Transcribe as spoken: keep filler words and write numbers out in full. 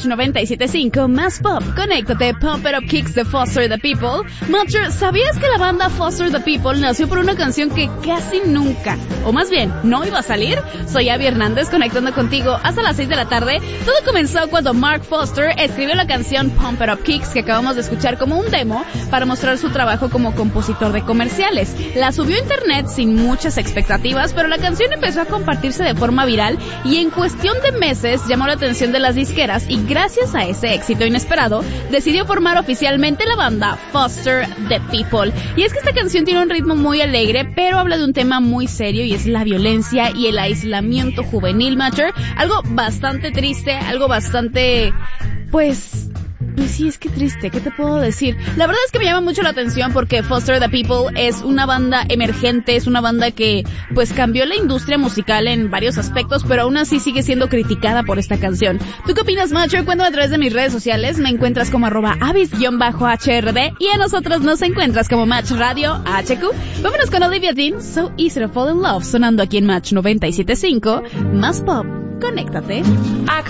Match noventa y siete punto cinco, más pop. Conéctate, Pump It Up Kicks de Foster the People. Matcher, ¿sabías que la banda Foster the People nació por una canción que casi nunca, o más bien, no iba a salir? Soy Abby Hernández, conectando contigo hasta las seis de la tarde. Todo comenzó cuando Mark Foster escribió la canción Pump It Up Kicks, que acabamos de escuchar, como un demo para mostrar su trabajo como compositor de comerciales. La subió a internet sin muchas expectativas, pero la canción empezó a compartirse de forma viral y en cuestión de meses llamó la atención de las disqueras, y gracias a ese éxito inesperado decidió formar oficialmente la banda Foster the People. Y es que esta canción tiene un ritmo muy alegre, pero habla de un tema muy serio, y es la violencia y el aislamiento juvenil, Matcher. Algo bastante triste, algo bastante, pues... Pues sí, es que triste, ¿qué te puedo decir? La verdad es que me llama mucho la atención porque Foster the People es una banda emergente, es una banda que pues cambió la industria musical en varios aspectos, pero aún así sigue siendo criticada por esta canción. ¿Tú qué opinas, Matcher? Cuéntame a través de mis redes sociales. Me encuentras como arroba avis-H R D y a nosotros nos encuentras como Match Radio H Q. Vámonos con Olivia Dean, So Easy to Fall in Love, sonando aquí en Match noventa y siete punto cinco, más pop. Conéctate.